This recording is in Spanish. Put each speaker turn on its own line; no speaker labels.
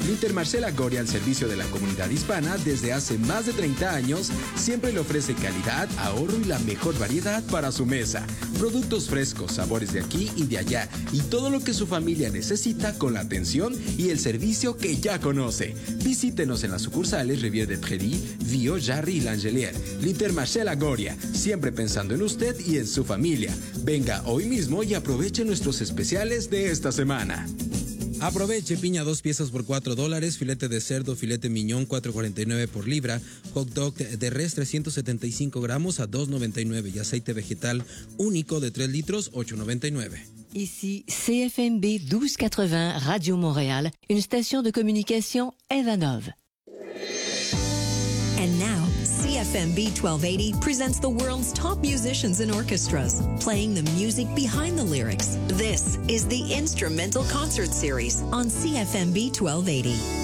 Intermarché La Goria, al servicio de la comunidad hispana desde hace más de 30 años, siempre le ofrece calidad, ahorro y la mejor variedad para su mesa. Productos frescos, sabores de aquí y de allá, y todo lo que su familia necesita con la atención y el servicio que ya conoce. Visítenos en las sucursales Rivière de Prairie, Vio, Jarry y L'Angelière. Intermarché La Goria, siempre pensando en usted y en su familia. Venga hoy mismo y aproveche nuestros especiales de esta semana.
Aproveche piña 2 piezas por $4, filete de cerdo, filete miñón 4.49 por libra, hot dog de res 375 gramos a $2.99 y aceite vegetal único de 3 litros 8.99.
Ici CFMB 1280 Radio Montréal, une station de communication Evanov.
And now, CFMB 1280 presents the world's top musicians and orchestras, playing the music behind the lyrics. This is the Instrumental Concert Series on CFMB 1280.